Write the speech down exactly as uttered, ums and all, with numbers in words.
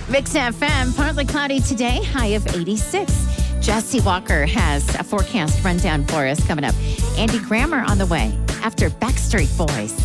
Mix F M, partly cloudy today, high of eighty-six. Jesse Walker has a forecast rundown for us coming up. Andy Grammer on the way after Backstreet Boys.